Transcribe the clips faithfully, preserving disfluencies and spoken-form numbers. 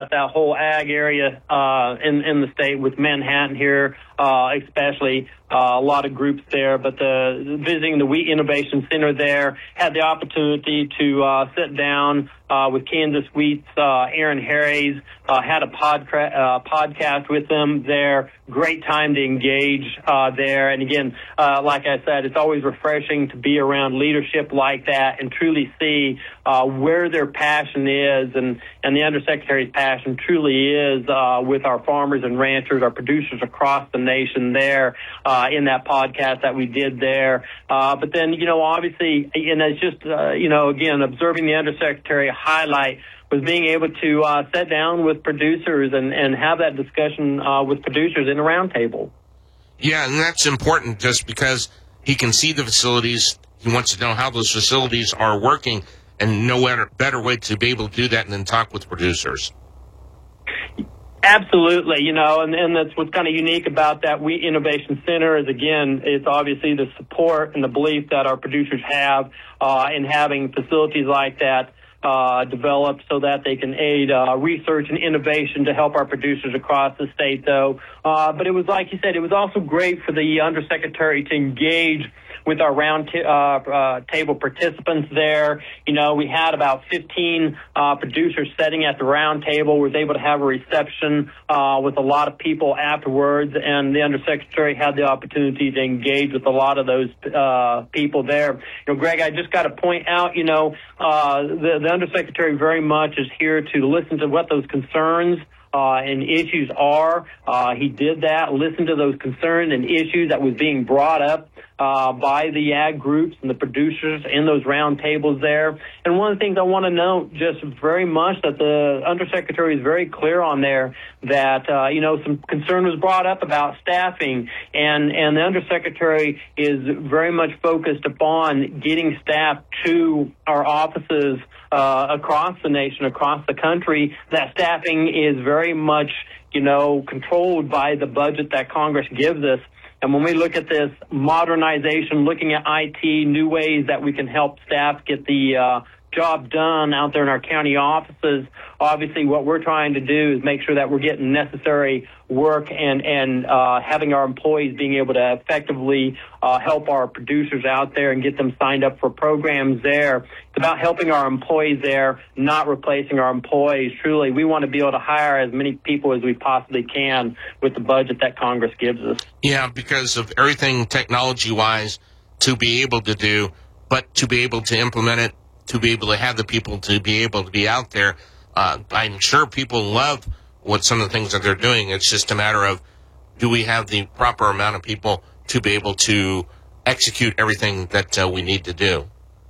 throughout that whole ag area uh, in, in the state, with Manhattan here uh, especially. Uh, a lot of groups there, but the, visiting the Wheat Innovation Center there, had the opportunity to uh, sit down uh, with Kansas Wheat's uh, Aaron Harries, uh, had a podca- uh, podcast with them there. Great time to engage uh, there. And again, uh, like I said, it's always refreshing to be around leadership like that and truly see uh, where their passion is. And, and the Undersecretary's passion truly is uh, with our farmers and ranchers, our producers across the nation there. Uh, Uh, in that podcast that we did there. Uh, but then, you know, obviously, and it's just, uh, you know, again, observing the Undersecretary highlight was being able to uh, sit down with producers and, and have that discussion uh, with producers in a roundtable. Yeah, and that's important just because he can see the facilities. He wants to know how those facilities are working, and no better way to be able to do that than talk with producers. Absolutely, you know, and, and that's what's kind of unique about that Wheat Innovation Center is, again, it's obviously the support and the belief that our producers have uh, in having facilities like that uh, developed so that they can aid uh, research and innovation to help our producers across the state, though. Uh, but it was, like you said, it was also great for the Undersecretary to engage with our round t- uh, uh, table participants there. You know, we had about fifteen uh, producers sitting at the round table, was able to have a reception uh, with a lot of people afterwards, and the Undersecretary had the opportunity to engage with a lot of those uh, people there. You know, Greg, I just got to point out, you know, uh, the, the Undersecretary very much is here to listen to what those concerns Uh, and issues are. Uh, he did that, listened to those concerns and issues that was being brought up uh, by the ag groups and the producers in those round tables there. And one of the things I want to note just very much that the Undersecretary is very clear on there that, uh, you know, some concern was brought up about staffing, and, and the Undersecretary is very much focused upon getting staff to our offices Uh, across the nation, across the country. That staffing is very much, you know, controlled by the budget that Congress gives us. And when we look at this modernization, looking at I T, new ways that we can help staff get the uh, job done out there in our county offices, obviously what we're trying to do is make sure that we're getting necessary work and, and uh, having our employees being able to effectively uh, help our producers out there and get them signed up for programs there. It's about helping our employees there, not replacing our employees. Truly, we want to be able to hire as many people as we possibly can with the budget that Congress gives us. Yeah, because of everything technology-wise to be able to do, but to be able to implement it, to be able to have the people to be able to be out there. Uh, I'm sure people love what some of the things that they're doing. It's just a matter of, do we have the proper amount of people to be able to execute everything that uh, we need to do?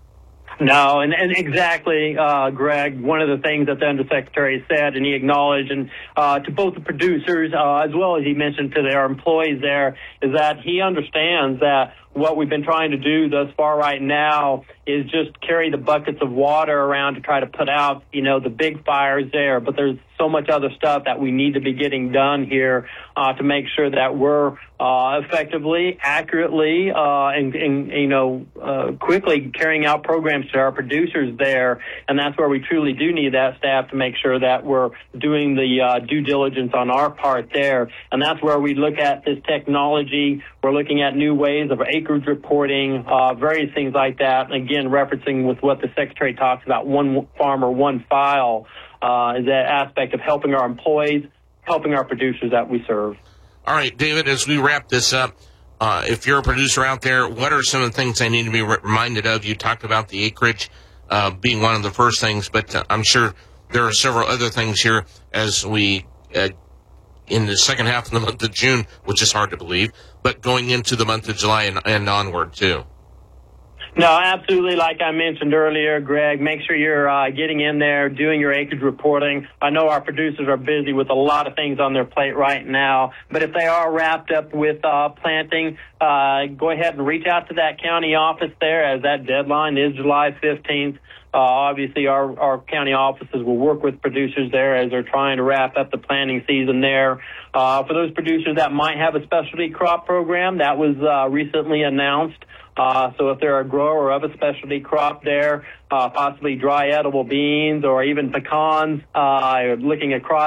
No, and, and exactly, uh, Greg, one of the things that the Undersecretary said, and he acknowledged, and uh, to both the producers, uh, as well as he mentioned to their employees there, is that he understands that what we've been trying to do thus far right now is just carry the buckets of water around to try to put out, you know, the big fires there. But there's so much other stuff that we need to be getting done here uh, to make sure that we're uh, effectively, accurately, uh, and, and, you know, uh, quickly carrying out programs to our producers there. And that's where we truly do need that staff to make sure that we're doing the uh, due diligence on our part there. And that's where we look at this technology. We're looking at new ways of acreage reporting, uh, various things like that. Again, referencing with what the Secretary talks about, one farmer, one file, uh, is that aspect of helping our employees, helping our producers that we serve. All right, David, as we wrap this up, uh, if you're a producer out there, what are some of the things I need to be re- reminded of? You talked about the acreage uh, being one of the first things, but uh, I'm sure there are several other things here as we uh, in the second half of the month of June, which is hard to believe, but going into the month of July and, and onward, too. No, absolutely. Like I mentioned earlier, Greg, make sure you're uh, getting in there, doing your acreage reporting. I know our producers are busy with a lot of things on their plate right now, but if they are wrapped up with uh, planting, uh, go ahead and reach out to that county office there, as that deadline is July fifteenth. Uh, obviously, our, our county offices will work with producers there as they're trying to wrap up the planting season there. Uh, for those producers that might have a specialty crop program, that was uh, recently announced. Uh, so if they're a grower of a specialty crop there, uh, possibly dry edible beans or even pecans, uh, looking across